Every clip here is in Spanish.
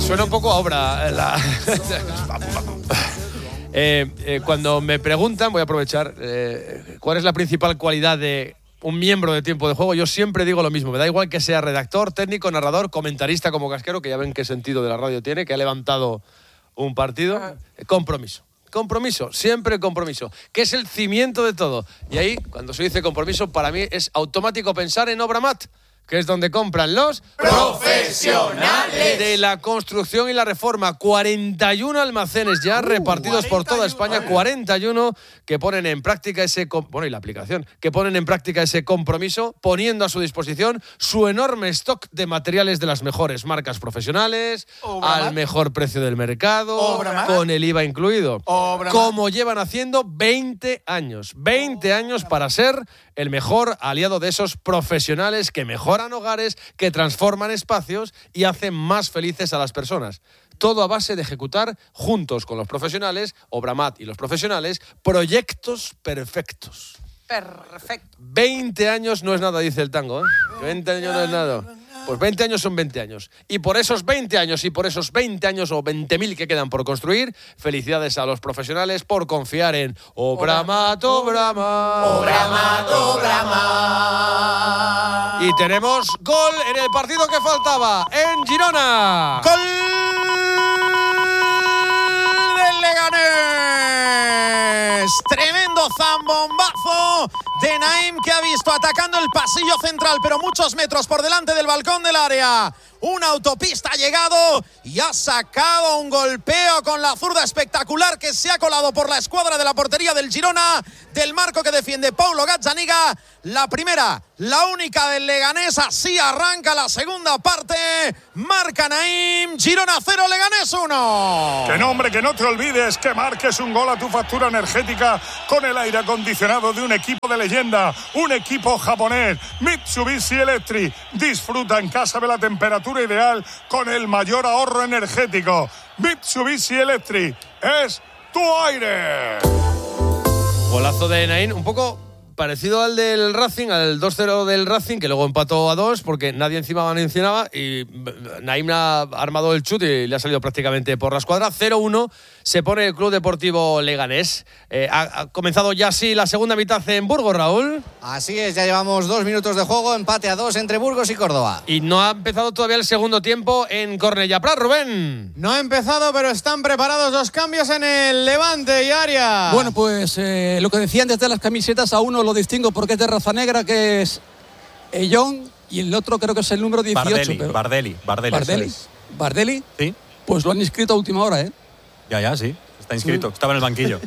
Suena un poco a obra. Cuando me preguntan, voy a aprovechar, ¿cuál es la principal cualidad de un miembro de Tiempo de Juego? Yo siempre digo lo mismo. Me da igual que sea redactor, técnico, narrador, comentarista como Casquero, que ya ven qué sentido de la radio tiene, que ha levantado un partido. Compromiso, siempre compromiso, que es el cimiento de todo. Y ahí, cuando se dice compromiso, para mí es automático pensar en Obramat, que es donde compran los profesionales de la construcción y la reforma. 41 almacenes ya repartidos por toda España, 41 que ponen en práctica ese y la aplicación que ponen en práctica ese compromiso, poniendo a su disposición su enorme stock de materiales de las mejores marcas profesionales, al mejor precio del mercado, con el IVA incluido. Como llevan haciendo 20 años para ser el mejor aliado de esos profesionales que mejoran hogares, que transforman espacios y hacen más felices a las personas. Todo a base de ejecutar, juntos con los profesionales, Obramat y los profesionales, proyectos perfectos. Perfecto. 20 años no es nada, dice el tango, ¿eh? 20 años no es nada. Pues 20 años son 20 años. Y por esos 20 años y por esos 20 años o 20.000 que quedan por construir, felicidades a los profesionales por confiar en Obramat. Y tenemos gol en el partido que faltaba en Girona. ¡Gol del Leganés! Tremendo zambombazo de Naim, que ha visto atacando el pasillo central, pero muchos metros por delante del balcón del área. Una autopista ha llegado y ha sacado un golpeo con la zurda espectacular que se ha colado por la escuadra de la portería del Girona, del marco que defiende Paulo Gazzaniga. La primera, la única del Leganés. Así arranca la segunda parte. Marca Naim. Girona 0, Leganés 1. Que no, hombre, que no te olvides que marques un gol a tu factura energética con el aire acondicionado de un equipo de leyenda, un equipo japonés, Mitsubishi Electric. Disfruta en casa de la temperatura ideal con el mayor ahorro energético. Mitsubishi Electric es tu aire. Golazo de Naim, un poco parecido al del Racing, al 2-0 del Racing, que luego empató a 2 porque nadie encima mencionaba, y Naim ha armado el chute y le ha salido prácticamente por la escuadra. 0-1 se pone el Club Deportivo Leganés. Ha comenzado ya así la segunda mitad en Burgos, Raúl. Así es, ya llevamos 2 minutos de juego, empate a 2 entre Burgos y Córdoba. Y no ha empezado todavía el segundo tiempo en Cornellà Prat, Rubén. No ha empezado, pero están preparados los cambios en el Levante y Arias. Bueno, pues lo que decían desde las camisetas, a uno lo distingo porque es de raza negra, que es Ellón, y el otro creo que es el número 18. ¿Bardelli? Sí. Pues lo han inscrito a última hora, ¿eh? Ya, sí. Está inscrito. Sí. Estaba en el banquillo.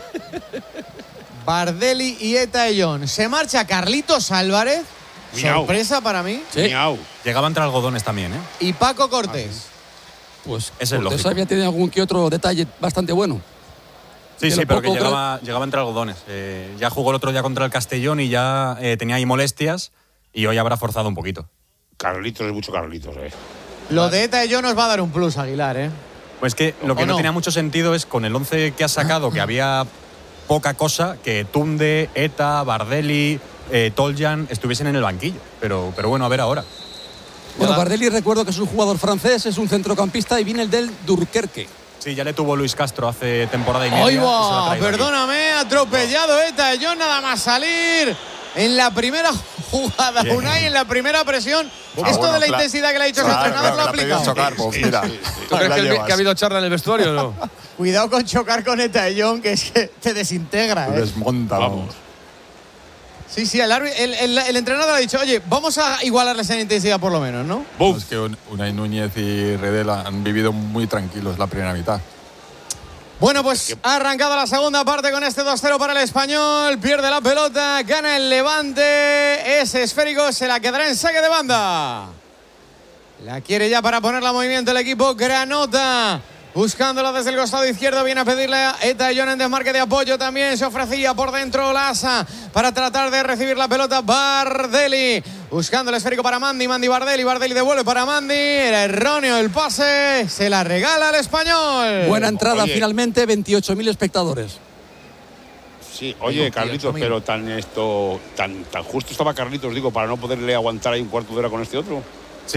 Bardelli y Eta Ellón. Se marcha Carlitos Álvarez. Miau. Sorpresa para mí. Sí. Miau. Llegaba entre algodones también, ¿eh? Y Paco Cortés. Pues es el lógico. había tenido algún que otro detalle bastante bueno. Sí, pero que llegaba entre algodones. Ya jugó el otro día contra el Castellón y ya tenía ahí molestias, y hoy habrá forzado un poquito. Carlitos es mucho Carlitos, Lo de Eta Ellón nos va a dar un plus, Aguilar, ¿eh? Pues que lo que no tenía mucho sentido es con el 11 que has sacado, que había poca cosa, que Tunde, Eta, Bardelli, Toljan estuviesen en el banquillo. Pero bueno, a ver ahora. Bueno, Bardelli, recuerdo que es un jugador francés, es un centrocampista y viene el del Dunkerque. Sí, ya le tuvo Luis Castro hace temporada y media. ¡Ay, va! Perdóname, atropellado Eta Ellón, nada más salir en la primera jugada. Bien. Unai en la primera presión. Esto de la intensidad que le ha dicho su entrenador lo ha aplicado. Chocar, pues, mira. ¿Tú crees que ha habido charla en el vestuario o no? Cuidado con chocar con Eta Ellón, que es que te desintegra. Desmonta, vamos. Sí, el entrenador ha dicho, oye, vamos a igualarles en intensidad por lo menos, ¿no? Es que Unai Núñez y Redel han vivido muy tranquilos la primera mitad. Bueno, pues ha arrancado la segunda parte con este 2-0 para el Español. Pierde la pelota, gana el Levante. Ese esférico se la quedará en saque de banda. La quiere ya para ponerla en movimiento el equipo Granota. Buscándola desde el costado izquierdo, viene a pedirle a Eta Ellón en desmarque de apoyo también. Se ofrecía por dentro Lasa para tratar de recibir la pelota. Bardelli buscando el esférico para Mandy. Bardelli devuelve para Mandy. Era erróneo el pase. Se la regala al Español. Buena entrada. Oye, finalmente 28.000 espectadores. Sí, oye, Carlitos, pero tan justo estaba Carlitos, digo, para no poderle aguantar ahí un cuarto de hora con este otro. Sí,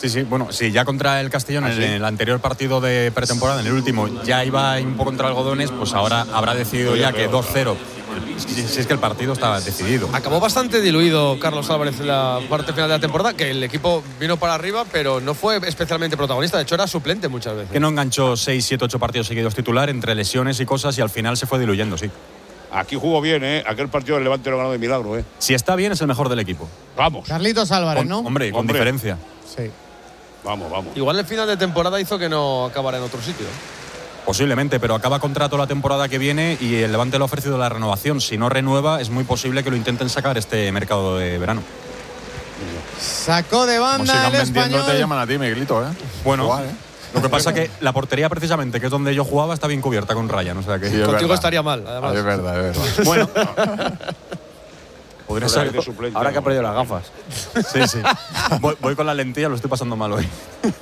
Sí, bueno, sí, ya contra el Castellón, en el anterior partido de pretemporada, en el último, ya iba un poco contra algodones, pues ahora habrá decidido ya que 2-0, si es que el partido estaba decidido. Acabó bastante diluido Carlos Álvarez en la parte final de la temporada, que el equipo vino para arriba, pero no fue especialmente protagonista, de hecho era suplente muchas veces. Que no enganchó 6, 7, 8 partidos seguidos titular, entre lesiones y cosas, y al final se fue diluyendo, sí. Aquí jugó bien, ¿eh? Aquel partido del Levante lo ganó de milagro, ¿eh? Si está bien, es el mejor del equipo. Vamos. Carlitos Álvarez, ¿no? Hombre, con diferencia. Sí. Vamos. Igual el final de temporada hizo que no acabara en otro sitio. Posiblemente, pero acaba contrato la temporada que viene y el Levante le ha ofrecido la renovación. Si no renueva, es muy posible que lo intenten sacar este mercado de verano. Sacó de banda el español. Te llaman a ti, Miguelito, ¿eh? Bueno, Igual, lo que pasa es que la portería, precisamente, que es donde yo jugaba, está bien cubierta con Ryan. O sea que Sí, Contigo verdad. estaría mal, además. Es verdad. bueno, podría ser. De suplente, Ahora que ha ¿no? perdido las gafas. Sí. Voy con la lentilla, lo estoy pasando mal hoy.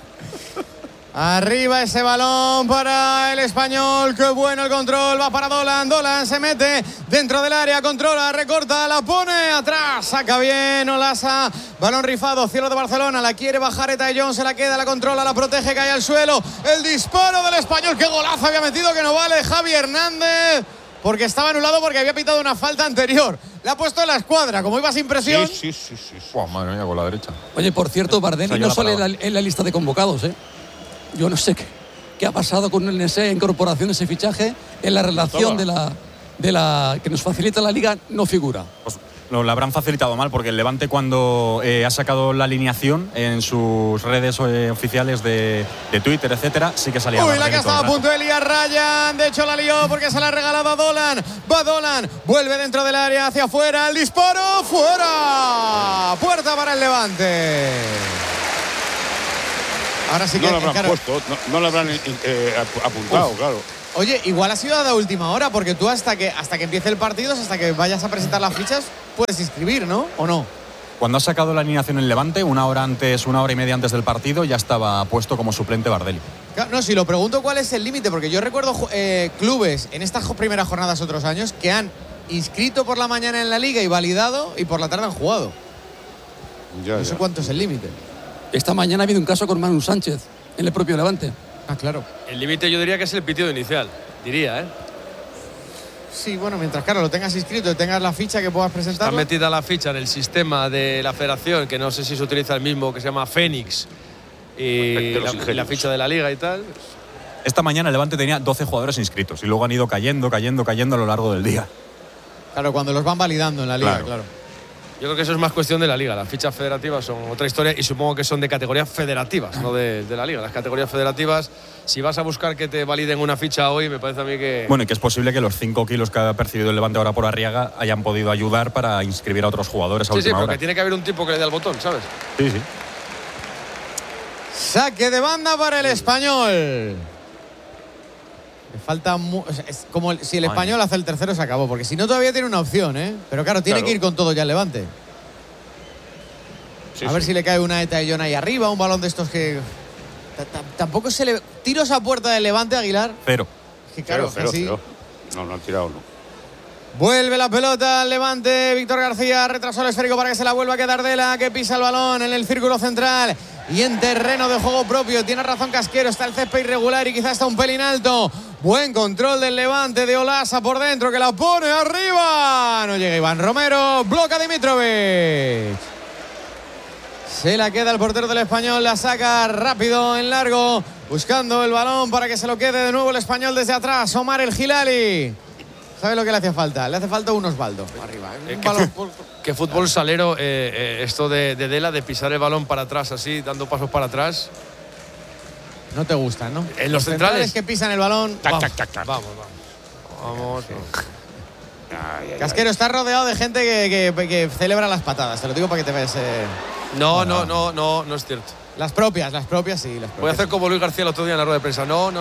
Arriba ese balón para el español. Qué bueno el control. Va para Dolan. Dolan se mete dentro del área. Controla, recorta, la pone atrás. Saca bien Olasa. Balón rifado. Cielo de Barcelona. La quiere bajar Eta John. Se la queda, la controla, la protege. Cae al suelo. El disparo del español. Qué golazo había metido, que no vale. Javi Hernández. Porque estaba anulado porque había pitado una falta anterior. Le ha puesto en la escuadra. Como iba sin presión. Sí. Buah, madre mía, con la derecha. Oye, por cierto, Bardelli no sale en la lista de convocados, ¿eh? Yo no sé qué ha pasado con esa incorporación, ese fichaje, en la relación de la que nos facilita la Liga, no figura. Pues lo habrán facilitado mal, porque el Levante, cuando ha sacado la alineación en sus redes oficiales de Twitter, etcétera, sí que salía. Uy, la que estaba a punto de liar Ryan. De hecho, la lió porque se la ha regalado a Dolan. Va Dolan, vuelve dentro del área, hacia afuera. El disparo, fuera. Puerta para el Levante. Ahora sí que no lo habrán puesto, no lo habrán apuntado, claro. Oye, igual ha sido de última hora, porque tú hasta que empiece el partido, hasta que vayas a presentar las fichas, puedes inscribir, ¿no? ¿O no? Cuando ha sacado la alineación en Levante, una hora y media antes del partido, ya estaba puesto como suplente Bardelli. No, si lo pregunto cuál es el límite, porque yo recuerdo clubes en estas primeras jornadas otros años que han inscrito por la mañana en la liga y validado, y por la tarde han jugado. No sé cuánto es el límite. Esta mañana ha habido un caso con Manu Sánchez en el propio Levante. Ah, claro. El límite yo diría que es el pitido inicial, diría, ¿eh? Sí, bueno, mientras, claro, lo tengas inscrito y tengas la ficha que puedas presentar. Está metida la ficha en el sistema de la federación, que no sé si se utiliza el mismo, que se llama Fénix, y la ficha de la liga y tal. Esta mañana el Levante tenía 12 jugadores inscritos y luego han ido cayendo a lo largo del día. Claro, cuando los van validando en la liga, claro. Yo creo que eso es más cuestión de la liga. Las fichas federativas son otra historia y supongo que son de categorías federativas, no de la liga. Las categorías federativas, si vas a buscar que te validen una ficha hoy, me parece a mí que… Bueno, y que es posible que los 5 kilos que ha percibido el Levante ahora por Arriaga hayan podido ayudar para inscribir a otros jugadores a última hora. porque tiene que haber un tipo que le dé al botón, ¿sabes? Sí. Saque de banda para el español. Le falta… es como si el español hace el tercero, se acabó. Porque si no, todavía tiene una opción, ¿eh? Pero claro, tiene que ir con todo ya el Levante. A ver si le cae una Eta John ahí arriba, un balón de estos que… Tampoco se le… ¿Tiros a puerta del Levante, Aguilar? Cero. Que claro, Cero. No han tirado, no. Vuelve la pelota al Levante. Víctor García retrasó el esférico para que se la vuelva a quedar Dela, que pisa el balón en el círculo central y en terreno de juego propio. Tiene razón Casquero, está el césped irregular y quizás está un pelín alto. Buen control del Levante de Olasa por dentro, que la pone arriba. No llega Iván Romero, bloca Dimitrovic. Se la queda el portero del español, la saca rápido en largo, buscando el balón para que se lo quede de nuevo el español desde atrás. Omar El Hilali. ¿Sabe lo que le hace falta? Le hace falta un Osvaldo arriba. ¿Qué fútbol salero esto de Dela, de pisar el balón para atrás así, dando pasos para atrás? No te gustan, ¿no? En los centrales que pisan el balón. Vamos. Casquero está rodeado de gente que celebra las patadas. Te lo digo para que te veas. No es cierto. Las propias, sí. Voy a hacer como Luis García el otro día en la rueda de prensa. No.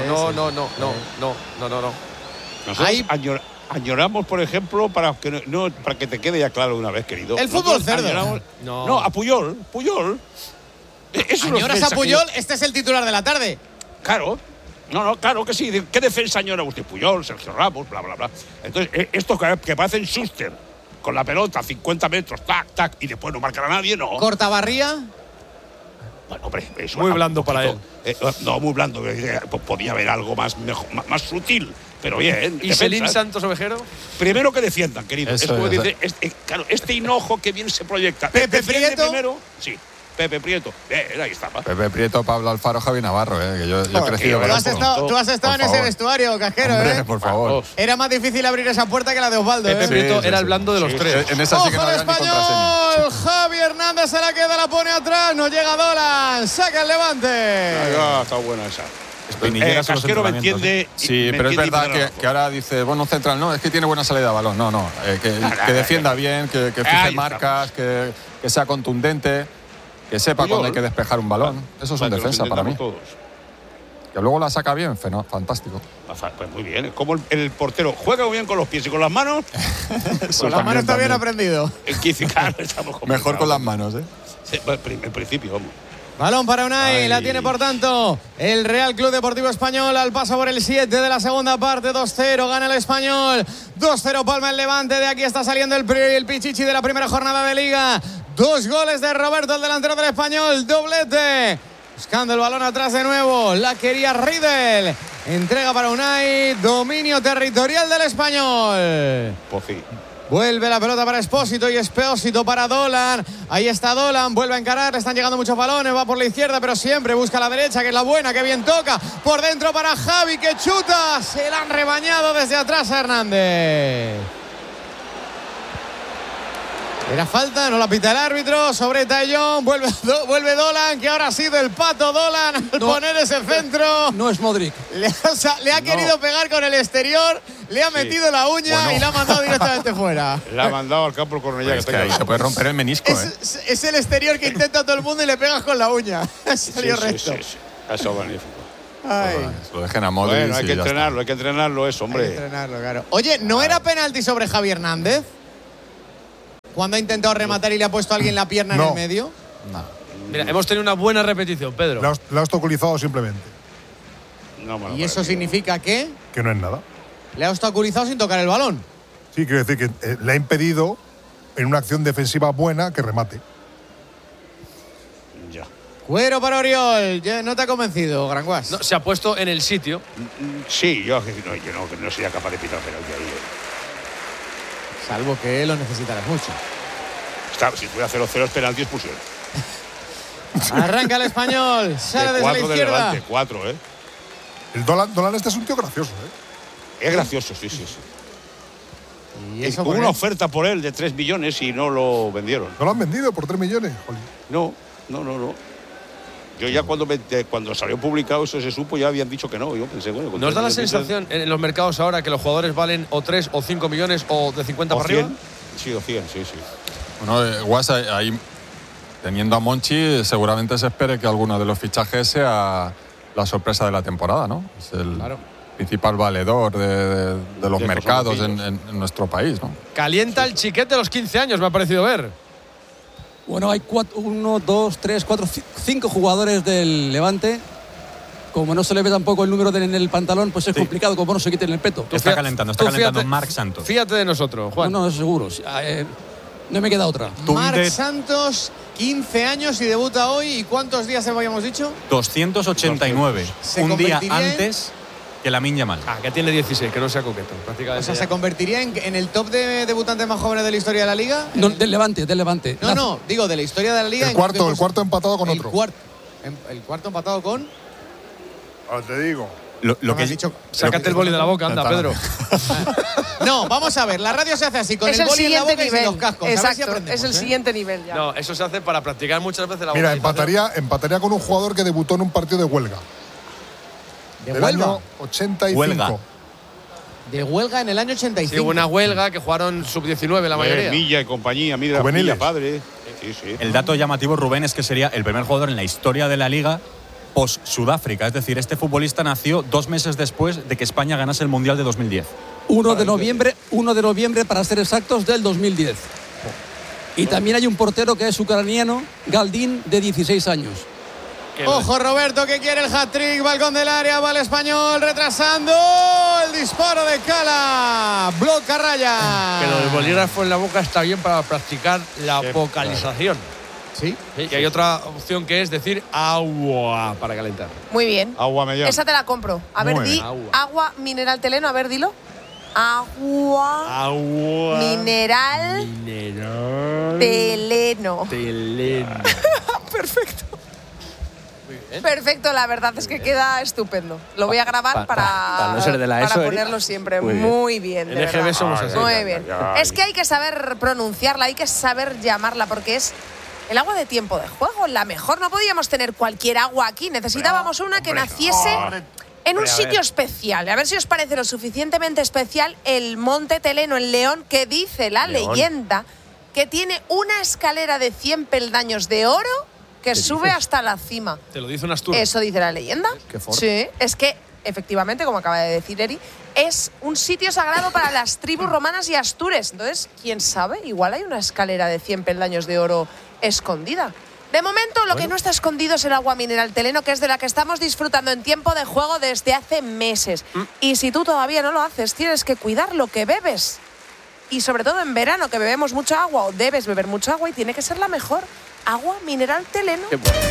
Nosotros añoramos, por ejemplo, para que te quede ya claro una vez, querido. El fútbol cerdo. No, a Puyol. ¿Añoras a Puyol? Este es el titular de la tarde. Claro. Claro que sí. ¿Qué defensa añora usted? Puyol, Sergio Ramos, bla, bla, bla. Entonces, estos que parecen Schuster, con la pelota, 50 metros, tac, tac, y después no marcan a nadie, no. ¿Cortabarría? Bueno, hombre, eso Muy blando para él. No, muy blando. Podía haber algo más sutil, pero bien. ¿Y Celín Santos Ovejero? Primero que defiendan, querido. Eso es como es, dice, claro, este hinojo que bien se proyecta. ¿Pepe Prieto? Primero, sí. Pepe Prieto. Ahí está. Pepe Prieto, Pablo Alfaro, Javi Navarro, que yo he crecido con esto. Tú has estado en ese vestuario, Casquero, Hombre, por favor. Era más difícil abrir esa puerta que la de Osvaldo, Pepe Prieto Sí, era sí, el blando de los tres. En esa sí que no ¡Ojo el había ni contraseña. español! Javi Hernández se la queda, la pone atrás, no llega Dolan, saca el Levante. Está buena esa. Espinilleras en los Casquero me entrenamientos, entiende. Sí, pero es verdad que ahora dice, bueno, central, no, es que tiene buena salida de balón. No, que defienda bien, que fije marcas, que sea contundente, que sepa cuándo hay que despejar un balón. Eso es un defensa para mí. Todos. Que luego la saca bien, fantástico. Pues muy bien. Como el portero juega muy bien con los pies y con las manos. Con las manos está bien aprendido. Estamos mejor con las manos, Sí, en principio, vamos. Balón para Unai, la tiene por tanto el Real Club Deportivo Español al paso por el 7 de la segunda parte, 2-0, gana el Español, 2-0 palma el Levante, de aquí está saliendo el Pichichi de la primera jornada de Liga, 2 goles de Roberto, el delantero del Español, doblete, buscando el balón atrás de nuevo, la quería Riedel, entrega para Unai, dominio territorial del Español. Pues sí. Vuelve la pelota para Espósito y Espósito para Dolan. Ahí está Dolan, vuelve a encarar, le están llegando muchos balones, va por la izquierda, pero siempre busca la derecha, que es la buena, que bien toca. Por dentro para Javi, que chuta. Se la han rebañado desde atrás a Hernández. Era falta, no la pita el árbitro. Sobre Tallón, vuelve Dolan, que ahora ha sido el pato Dolan al poner ese centro. No es Modric. Le ha querido pegar con el exterior, le ha metido la uña y la ha mandado directamente fuera. La ha mandado al campo Cornellá. Es que ahí se puede romper el menisco. Es el exterior que intenta todo el mundo y le pegas con la uña. Salió recto. Sí. Eso es magnífico. Ay. Lo dejen a Modric. Bueno, hay que entrenarlo eso, hombre. Hay que entrenarlo, claro. Oye, ¿no era penalti sobre Javi Hernández? Cuando ha intentado rematar y le ha puesto a alguien la pierna en el medio. No. Mira, hemos tenido una buena repetición, Pedro. La ha obstaculizado simplemente. ¿Y eso significa que? Que no es nada. Le ha obstaculizado sin tocar el balón. Sí, quiero decir que le ha impedido en una acción defensiva buena que remate. Ya. Cuero para Oriol. ¿No te ha convencido, Granguas? No, se ha puesto en el sitio. Sí, yo no sería capaz de pitar penalti ahí. Salvo que lo necesitarás mucho. Si fuera 0-0 es penalti, expulsión. Arranca el Español. Sale desde la izquierda. Levante, 4, El Dolan este es un tío gracioso, Es gracioso, sí. Y eso hubo una oferta por él de 3 millones y no lo vendieron. ¿No lo han vendido por 3 millones? Jolín. No. Yo ya cuando salió publicado eso se supo, ya habían dicho que no. Yo pensé, bueno, ¿Nos da la sensación en los mercados ahora que los jugadores valen o 3 o 5 millones o de 50 para arriba? Sí, o 100, sí. Bueno, Guas, ahí teniendo a Monchi, seguramente se espere que alguno de los fichajes sea la sorpresa de la temporada, ¿no? Es el principal valedor de los mercados en nuestro país, ¿no? Calienta el chiquete de los 15 años, me ha parecido ver. Bueno, hay 1, 2, 3, 4, 5 jugadores del Levante. Como no se le ve tampoco el número en el pantalón, pues es complicado, como no se quiten el peto. Está calentando Marc Santos. Fíjate de nosotros, Juan. No, seguro. No me queda otra. Marc Santos, 15 años y debuta hoy. ¿Y cuántos días habíamos dicho? 289. Un día antes que Lamine Yamal. Que tiene 16, que no sea coqueto. Prácticamente. O sea, ¿se convertiría en el top de debutantes más jóvenes de la historia de la Liga? No, del Levante. No, digo, de la historia de la Liga. El cuarto empatado con otro. El cuarto empatado con… Ahora te digo. Lo que has dicho. Sácate el boli de la boca, anda, Pedro. No, vamos a ver, la radio se hace así, con el boli en la boca y sin los cascos. Exacto, es el siguiente nivel ya. No, eso se hace para practicar muchas veces la Mira, vocalización. empataría con un jugador que debutó en un partido de huelga. ¿De del Huelva? año 85. Huelga. De huelga en el año 85. Sí, una huelga que jugaron sub-19 la mayoría. Milla y compañía, Milla padre. Sí. El dato llamativo, Rubén, es que sería el primer jugador en la historia de la Liga post-Sudáfrica. Es decir, este futbolista nació 2 meses después de que España ganase el Mundial de 2010. 1 de noviembre, para ser exactos, del 2010. Y también hay un portero que es ucraniano, Galdín, de 16 años. Ojo Roberto, que quiere el hat-trick, balcón del área, va el Español retrasando el disparo de Cala, bloca raya. Que lo del bolígrafo en la boca está bien para practicar la vocalización. Sí. Y hay otra opción que es decir agua para calentar. Muy bien. Agua mellón. Esa te la compro. A ver, Muy di bien. agua mineral teleno. A ver, dilo. Agua mineral teleno. Perfecto. Perfecto, la verdad es que queda estupendo. Lo voy a grabar para no ser de la ESO, para Eri. ponerlo siempre. Muy bien. Muy bien, de En verdad. EGB somos así. Muy bien. Es que hay que saber pronunciarla, hay que saber llamarla, porque es el agua de tiempo de juego, la mejor. No podíamos tener cualquier agua aquí. Necesitábamos una que naciese en un sitio especial. A ver si os parece lo suficientemente especial el Monte Teleno en León, que dice la leyenda que tiene una escalera de 100 peldaños de oro que sube hasta la cima. Te lo dice un asturo. Eso dice la leyenda. Qué fuerte. Sí, es que efectivamente, como acaba de decir Eri, es un sitio sagrado para las tribus romanas y astures. Entonces, quién sabe, igual hay una escalera de 100 peldaños de oro escondida. De momento, lo que no está escondido es el agua mineral teleno, que es de la que estamos disfrutando en tiempo de juego desde hace meses. Y si tú todavía no lo haces, tienes que cuidar lo que bebes. Y sobre todo en verano, que bebemos mucha agua o debes beber mucha agua y tiene que ser la mejor. Agua mineral teleno.